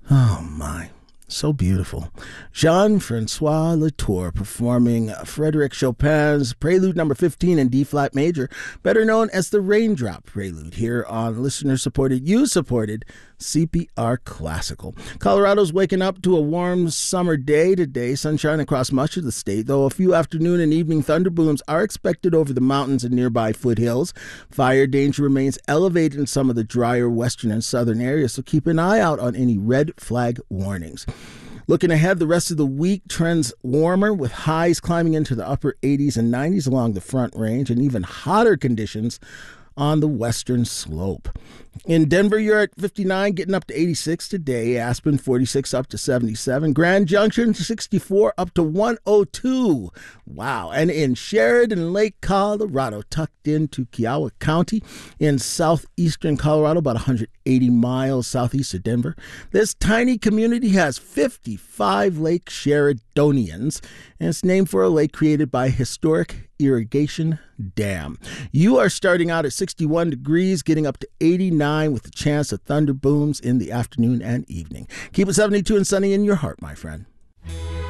Oh, my. So beautiful. Jean-Francois Latour performing Frédéric Chopin's Prelude number 15 in D-flat major, better known as the Raindrop Prelude, here on listener-supported, you-supported CPR Classical. Colorado's waking up to a warm summer day today, sunshine across much of the state, though a few afternoon and evening thunderbooms are expected over the mountains and nearby foothills. Fire danger remains elevated in some of the drier western and southern areas, so keep an eye out on any red flag warnings. Looking ahead, the rest of the week trends warmer with highs climbing into the upper 80s and 90s along the Front Range and even hotter conditions on the western slope. In Denver, you're at 59, getting up to 86 today. Aspen, 46 up to 77. Grand Junction, 64 up to 102. Wow. And in Sheridan Lake, Colorado, tucked into Kiowa County in southeastern Colorado, about 180 miles southeast of Denver, this tiny community has 55 Lake Sheridonians, and it's named for a lake created by historic irrigation dam. You are starting out at 61 degrees, getting up to 89 with a chance of thunder booms in the afternoon and evening. Keep it 72 and sunny in your heart, my friend.